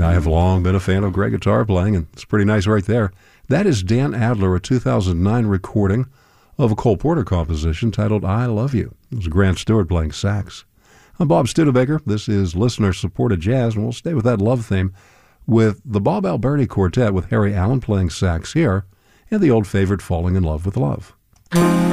I have long been a fan of great guitar playing, and it's pretty nice right there. That is Dan Adler, a 2009 recording of a Cole Porter composition titled I Love You. It was Grant Stewart playing sax. I'm Bob Studebaker. This is listener-supported jazz, and we'll stay with that love theme with the Bob Alberti Quartet with Harry Allen playing sax here, and the old favorite Falling in Love with Love.